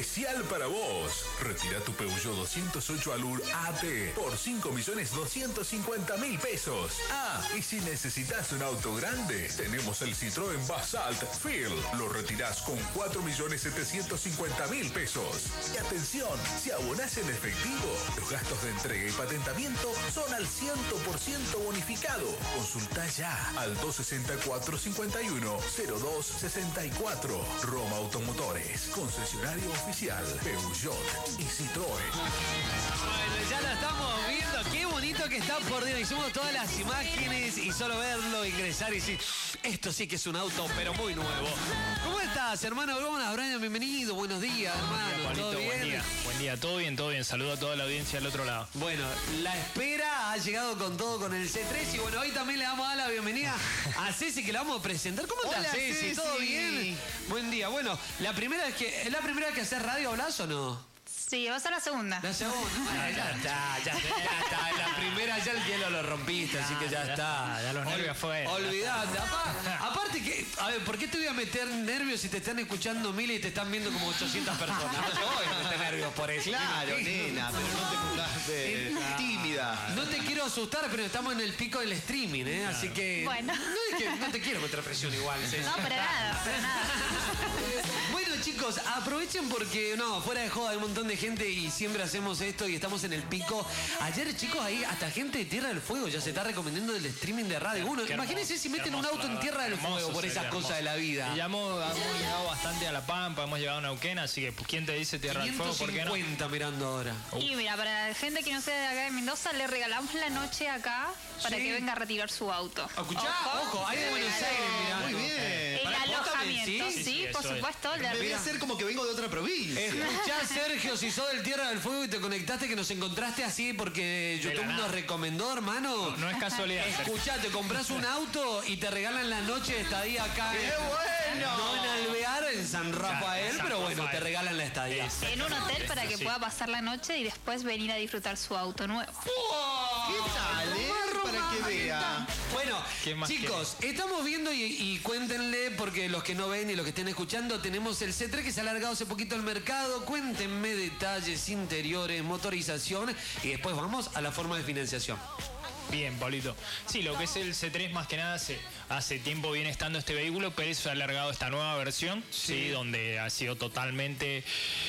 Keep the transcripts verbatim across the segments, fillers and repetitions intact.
especial para vos. Retira tu Peugeot doscientos ocho Allure A T por cinco millones doscientos cincuenta mil pesos. Ah, y si necesitas un auto grande, tenemos el Citroën Basalt Field. Lo retirás con cuatro millones setecientos cincuenta mil pesos. Y atención, si abonás en efectivo, los gastos de entrega y patentamiento son al cien por ciento bonificado. Consulta ya al dos sesenta y cuatro cincuenta y uno cero dos sesenta y cuatro. Roma Automotores, concesionario oficial Peugeot y Citroën. Bueno, ya la estamos viendo. Qué bonito que está por Dios. Hicimos todas las imágenes y solo verlo, ingresar y decir, esto sí que es un auto, pero muy nuevo. ¿Cómo estás, hermano? Buenas, Brian, bienvenido. Buenos días, hermano. Buen día, ¿Todo Pablito, bien? Buen día. Buen día, todo bien, todo bien. Saludo a toda la audiencia al otro lado. Bueno, la espera ha llegado con todo con el C tres y bueno, hoy también le damos a la bienvenida a Ceci, que la vamos a presentar. ¿Cómo estás, Hola, Ceci? Ceci. ¿Todo bien? Buen día. Bueno, la primera vez que, ¿es la primera vez que haces radio, hablas o no? Sí, va a ser la segunda. La segunda. Bueno, ya está, ya, ya está. La primera ya el hielo lo rompiste, así que ya, ya está. está, ya los nervios afuera. Olvidate. Apa- aparte que, a ver, ¿por qué te voy a meter nervios si te están escuchando miles y te están viendo como ochocientas personas? No te voy a meter nervios por eso. Claro, nena, pero no te pongas de tímida. No te quiero asustar, pero estamos en el pico del streaming, ¿eh? Así que... Bueno. No, es que no te quiero meter presión igual, Ceci. No, para nada, para nada. Bueno, chicos, aprovechen porque, no, fuera de joda hay un montón de gente y siempre hacemos esto y estamos en el pico. Ayer, chicos, ahí hasta gente de Tierra del Fuego ya se está recomendando el streaming de radio. Uno, Qué imagínense hermoso, si meten qué un hermoso, auto en la Tierra del verdad. Fuego Hermoso por esas sería, cosas hermoso. de la vida. Y ya hemos, hemos llegado bastante a La Pampa, hemos llegado a Neuquén, así que pues, ¿quién te dice Tierra del Fuego? ¿Por qué no? quinientos cincuenta mirando ahora. Y mira, para la gente que no sea de acá de Mendoza, le regalamos la noche acá para Sí. que venga a retirar su auto. Escuchá, ojo, hay de Buenos Aires mirando. Muy bien. El Pará, ¿vos también, alojamiento, sí? sí, Sí, sí, por eso es. supuesto. le- Debe ser como que vengo de otra provincia. Escuchá, Sergio, si sos del Tierra del Fuego y te conectaste, que nos encontraste así porque De la YouTube nos nada. recomendó, hermano. No, no es casualidad. Escuchá, te compras un auto y te regalan la noche de estadía acá. ¡Qué en- bueno! No en Alvear, en San Rafael, San pero bueno, Rafael. te regalan la estadía. Es- En un hotel para que Sí. pueda pasar la noche y después venir a disfrutar su auto nuevo. ¿Qué tal, eh? Para que vea. Bueno, ¿Qué más chicos, estamos viendo y, y cuéntenle, porque los que no ven y los que estén escuchando, tenemos el C tres que se ha alargado hace poquito al mercado. Cuéntenme detalles, interiores, motorización y después vamos a la forma de financiación. Bien, Pablito. Sí, lo que es el C tres más que nada hace, hace tiempo viene estando este vehículo, pero eso ha alargado esta nueva versión, sí, donde ha sido totalmente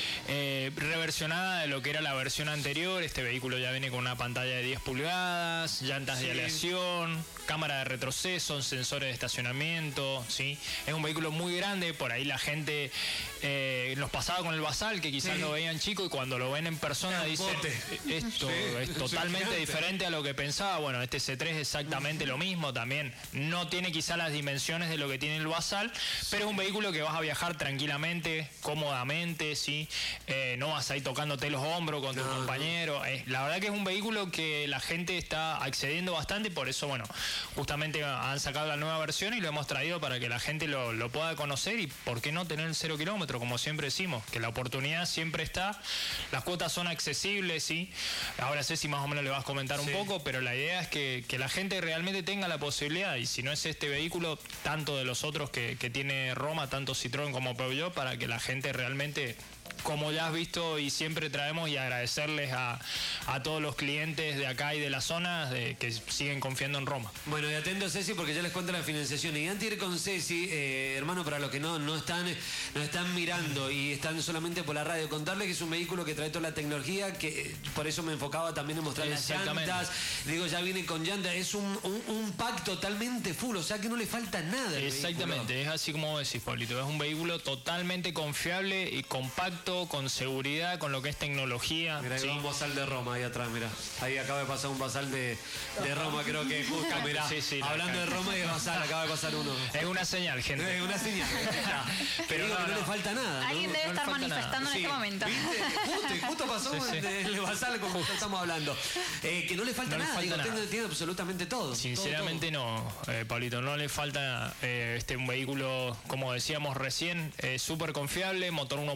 eh, reversionada de lo que era la versión anterior. Este vehículo ya viene con una pantalla de diez pulgadas, llantas Sí. de aleación, cámara de retroceso, sensores de estacionamiento, sí. Es un vehículo muy grande, por ahí la gente eh, nos pasaba con el Basal, que quizás Sí. lo veían chico y cuando lo ven en persona dicen, Bote. esto Sí, es es totalmente gigante. diferente a lo que pensaba. Bueno, este C tres es exactamente lo mismo también. No tiene quizá las dimensiones de lo que tiene el Basal, pero es un vehículo que vas a viajar tranquilamente, cómodamente, ¿sí? Eh, no vas a ir tocándote los hombros con tu No, compañero. Eh, la verdad que es un vehículo que la gente está accediendo bastante, por eso, bueno, justamente han sacado la nueva versión y lo hemos traído para que la gente lo, lo pueda conocer y por qué no tener el cero kilómetro, como siempre decimos, que la oportunidad siempre está, las cuotas son accesibles, ¿sí? Ahora sé si más o menos le vas a comentar un Sí. poco, pero la idea es que, que la gente realmente tenga la posibilidad, y si no es este vehículo, tanto de los otros que, que tiene Roma, tanto Citroën como Peugeot, para que la gente realmente, como ya has visto y siempre traemos, y agradecerles a, a todos los clientes de acá y de la zona de, que siguen confiando en Roma. Bueno, y atento, Ceci, porque ya les cuento la financiación. Y antes de ir con Ceci, eh, hermano, para los que no, no, están, no están mirando y están solamente por la radio, contarles que es un vehículo que trae toda la tecnología, que eh, por eso me enfocaba también en mostrar las Exactamente. llantas. Digo, ya viene con llantas, es un, un, un pack totalmente full, o sea que no le falta nada. al Exactamente, vehículo. es así como decís, Pablito. Es un vehículo totalmente confiable y compacto, con seguridad, con lo que es tecnología. Mirá, ahí ¿sí? va un Basal de Roma ahí atrás, mirá. Ahí acaba de pasar un Basal de, de Roma, creo que justo, mirá. Sí, sí, la Hablando de cara. Roma y de Basal, acaba de pasar uno. Es una señal, gente. Es una señal. Pero Pero digo no, que no, no. le falta nada. ¿no? Alguien debe no le estar falta manifestando Sí, en este momento. ¿viste? Justo, y justo pasó Sí, sí. el el Basal como estamos hablando. Eh, que no le falta No le nada, falta digo, nada. Tiene, tiene absolutamente todo. Sinceramente no, eh, Pablito, no le falta eh, este un vehículo, como decíamos recién, eh, súper confiable, motor uno punto cero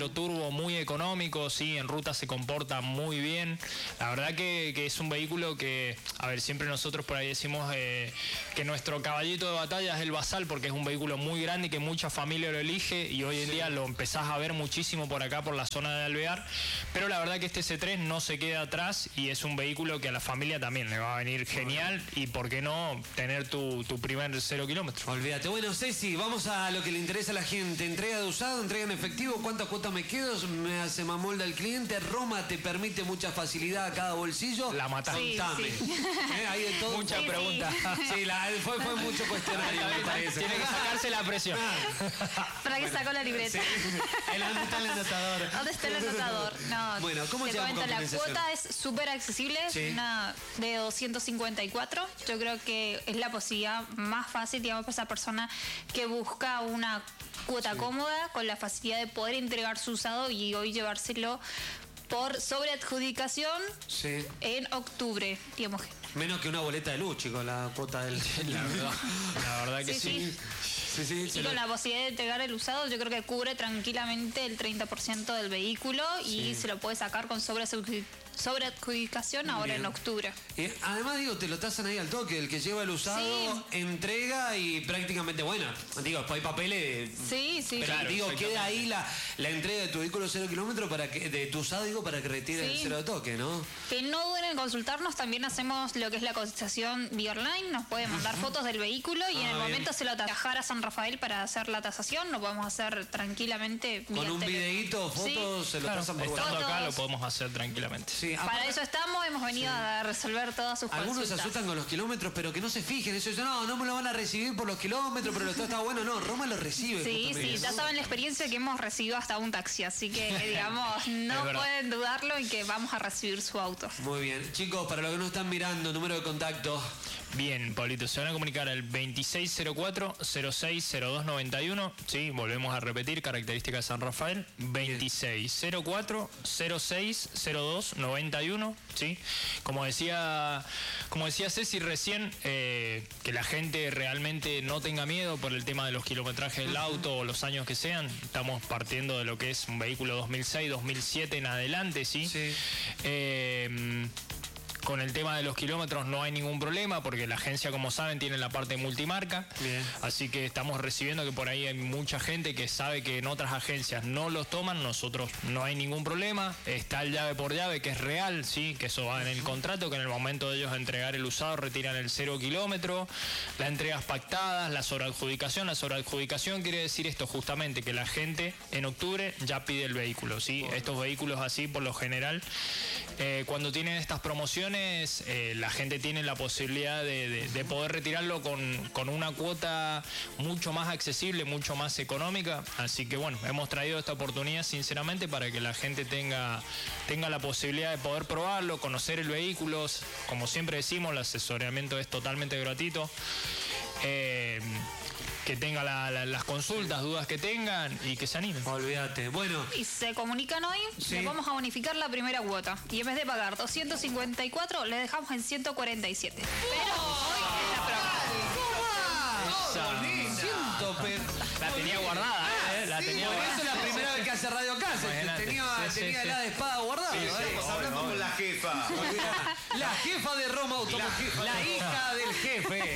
cuatro turbo muy económico, sí, en ruta se comporta muy bien. La verdad que, que es un vehículo que, a ver, siempre nosotros por ahí decimos eh, que nuestro caballito de batalla es el Basal, porque es un vehículo muy grande y que mucha familia lo elige, y hoy en sí. día lo empezás a ver muchísimo por acá, por la zona de Alvear. Pero la verdad que este C tres no se queda atrás y es un vehículo que a la familia también le va a venir genial, y por qué no tener tu, tu primer cero kilómetro. Olvídate. Bueno, Ceci, vamos a lo que le interesa a la gente. Entrega de usado, entrega en efectivo, ¿cuántas cuotas me quedo? Me hace mamolda el cliente. Roma te permite mucha facilidad a cada bolsillo. La mataste. Sí, sí. ¿Eh? Hay de todo. Mucha sí, pregunta. Sí, sí la, fue, fue mucho cuestionario, me parece. Tiene que sacarse la presión. ¿Para qué sacó la libreta? Sí. El, ¿Dónde está el anotador? ¿Dónde está el anotador? No, bueno, ¿cómo te llevamos comento, con la cuota es súper accesible, sí. una de doscientos cincuenta y cuatro. Yo creo que es la posibilidad más fácil, digamos, para esa persona que busca una cuota sí. cómoda, con la facilidad de poder entregar su usado y hoy llevárselo por sobreadjudicación sí. en octubre, digamos. Menos que una boleta de luz, chicos, la cuota del... La verdad, la verdad que sí. sí. sí. sí, sí y con lo... la posibilidad de entregar el usado, yo creo que cubre tranquilamente el treinta por ciento del vehículo y sí. se lo puede sacar con sobreadjudicación ahora Bien. en octubre. Y además, digo, te lo tasan ahí al toque. El que lleva el usado sí. entrega y prácticamente, bueno, digo, después hay papeles. Sí, sí. Pero claro, digo, queda ahí la, la entrega de tu vehículo cero kilómetros para que, de tu usado, digo, para que retire sí. el cero de toque, ¿no? Que no duden en consultarnos, también hacemos lo que es la cotización vía online, nos pueden mandar uh-huh. fotos del vehículo y ah, en el bien. momento se lo viajar a San Rafael para hacer la tasación, lo podemos hacer tranquilamente. Con un videíto, fotos, sí. se lo claro, tasan por estando WhatsApp. acá lo podemos hacer tranquilamente. Sí, para aparte, eso estamos, hemos venido sí. a resolver todas sus Algunos consultas. se asustan con los kilómetros, pero que no se fijen, eso dicen, no, no me lo van a recibir por los kilómetros, pero todo está bueno, no, Roma lo recibe. Sí, sí, ya saben la experiencia que hemos recibido hasta un taxi, así que digamos, no pueden dudarlo en que vamos a recibir su auto. Muy bien, chicos, para los que no están mirando, número de contacto. Bien, Pablito, se van a comunicar al veintiséis cero cuatro cero seis cero dos noventa y uno, sí, volvemos a repetir, características de San Rafael, veintiséis cero cuatro cero seis cero dos noventa y uno, sí, como decía, como decía Ceci recién, eh, que la gente realmente no tenga miedo por el tema de los kilometrajes del auto o los años que sean, estamos partiendo de lo que es un vehículo dos mil seis, dos mil siete en adelante, sí, sí. Eh, Con el tema de los kilómetros no hay ningún problema porque la agencia, como saben, tiene la parte multimarca. Bien. Así que estamos recibiendo que por ahí hay mucha gente que sabe que en otras agencias no los toman, nosotros no hay ningún problema. Está el llave por llave, que es real, sí, que eso va en el contrato, que en el momento de ellos entregar el usado retiran el cero kilómetro, las entregas pactadas, la sobreadjudicación. La sobreadjudicación quiere decir esto justamente, que la gente en octubre ya pide el vehículo, sí. Oh. Estos vehículos así, por lo general, eh, cuando tienen estas promociones, Eh, la gente tiene la posibilidad de, de, de poder retirarlo con, con una cuota mucho más accesible, mucho más económica. Así que bueno, hemos traído esta oportunidad sinceramente para que la gente tenga, tenga la posibilidad de poder probarlo, conocer el vehículo. Como siempre decimos, el asesoramiento es totalmente gratuito. Eh, que tenga la, la, las consultas, dudas que tengan y que se animen. Olvídate. Bueno. Y se comunican hoy, sí. les vamos a bonificar la primera cuota. Y en vez de pagar doscientos cincuenta y cuatro, le dejamos en ciento cuarenta y siete. Pero hoy es la próxima. La tenía guardada, ¿eh? La sí, tenía por guardada. eso es la primera vez que hace Radio Casa. Tenía, sí, tenía sí, la sí. de espada guardada. Sí, sí, ¿eh? hablando con la jefa. La jefa de Roma Automoción. La, la hija del jefe.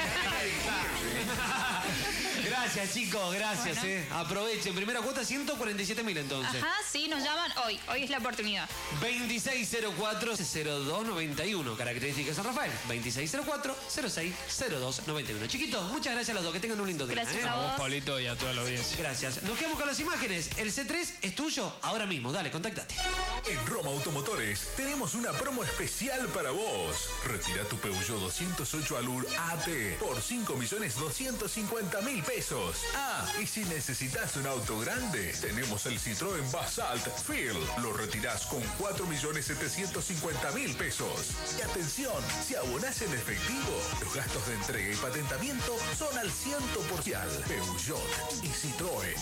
Gracias, chicos, gracias. Bueno. Eh. Aprovechen. Primera cuota, ciento cuarenta y siete mil entonces. Ajá, sí, nos llaman hoy. Hoy es la oportunidad. veintiséis cero cuatro cero dos noventa y uno. Características San Rafael. veintiséis cero cuatro cero seis cero dos noventa y uno. Chiquitos, muchas gracias a los dos. Que tengan un lindo día. Gracias ¿eh? a vos, a vos, Pablito, y a toda la audiencia. Gracias. Nos quedamos con las imágenes. El C tres es tuyo ahora mismo. Dale, contáctate. En Roma Automotores tenemos una promo especial para vos. Retira tu Peugeot doscientos ocho Allure A T por cinco millones doscientos cincuenta mil pesos. Ah, y si necesitas un auto grande, tenemos el Citroën Basalt Field. Lo retirás con cuatro millones setecientos cincuenta mil pesos. Y atención, si abonás en efectivo, los gastos de entrega y patentamiento son al cien por ciento. Peugeot y Citroën.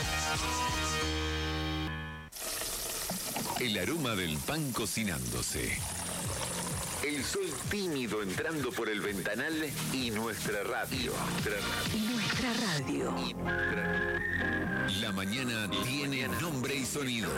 El aroma del pan cocinándose. El sol tímido entrando por el ventanal y nuestra radio. Y nuestra radio. La mañana tiene nombre y sonido.